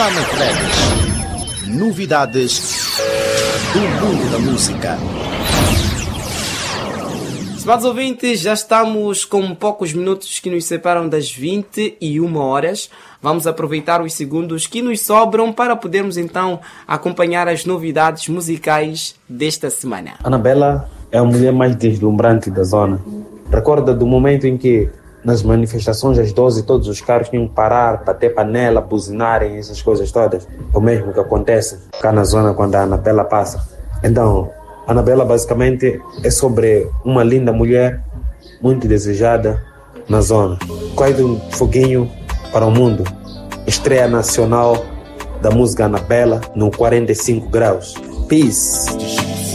Summer Flags. Novidades do mundo da música. Estimados ouvintes, já estamos com poucos minutos que nos separam das 21 horas. Vamos aproveitar os segundos que nos sobram para podermos então acompanhar as novidades musicais desta semana. Anabela é a mulher mais deslumbrante da zona. Recorda do momento em que nas manifestações às 12 todos os carros tinham que parar, bater panela, buzinarem, essas coisas todas. É o mesmo que acontece cá na zona quando a Anabela passa. Então, Anabela basicamente é sobre uma linda mulher muito desejada na zona. Quase um foguinho para o mundo. Estreia nacional da música Anabela no 45 graus. Peace.